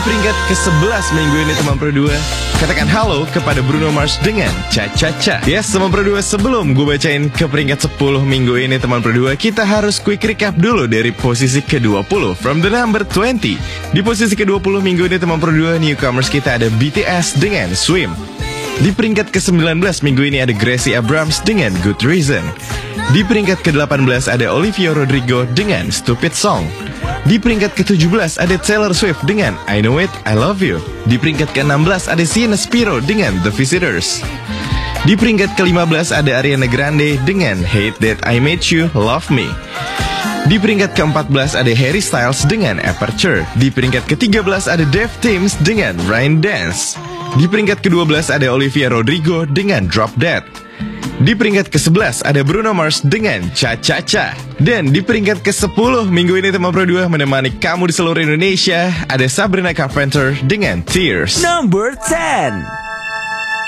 peringkat ke-11 minggu ini teman Pro 2, katakan halo kepada Bruno Mars dengan Cha Cha Cha. Yes teman Pro 2, sebelum gue bacain ke peringkat 10 minggu ini teman Pro 2, kita harus quick recap dulu dari posisi ke-20 from the number 20. Di posisi ke-20 minggu ini teman Pro 2, newcomers kita ada BTS dengan Swim. Di peringkat ke-19 minggu ini ada Gracie Abrams dengan Good Reason. Di peringkat ke-18 ada Olivia Rodrigo dengan Stupid Song. Di peringkat ke-17 ada Taylor Swift dengan I Know It, I Love You. Di peringkat ke-16 ada Sienna Spiro dengan The Visitors. Di peringkat ke-15 ada Ariana Grande dengan Hate That I Made You, Love Me. Di peringkat ke-14 ada Harry Styles dengan Aperture. Di peringkat ke-13 ada Dave Timms dengan Rain Dance. Di peringkat ke-12 ada Olivia Rodrigo dengan Drop Dead. Di peringkat ke-11 ada Bruno Mars dengan Cha Cha Cha. Dan di peringkat ke-10 minggu ini teman Pro 2, menemani kamu di seluruh Indonesia ada Sabrina Carpenter dengan Tears. Number 10.